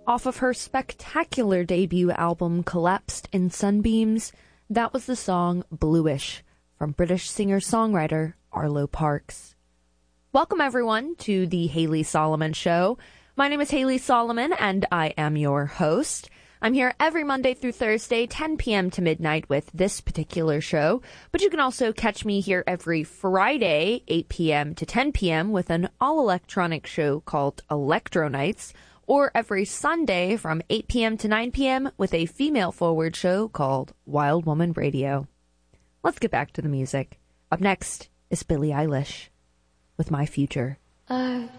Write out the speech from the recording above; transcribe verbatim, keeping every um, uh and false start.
Off of her spectacular debut album Collapsed in Sunbeams, that was the song Bluish from British singer-songwriter Arlo Parks. Welcome everyone to the Hayley Solomon Show. My name is Hayley Solomon and I am your host. I'm here every Monday through Thursday, ten p.m. to midnight with this particular show, but you can also catch me here every Friday, eight p.m. to ten p.m. with an all-electronic show called Electro Nights, or every Sunday from eight p.m. to nine p.m. with a female-forward show called Wild Woman Radio. Let's get back to the music. Up next is Billie Eilish with My Future. I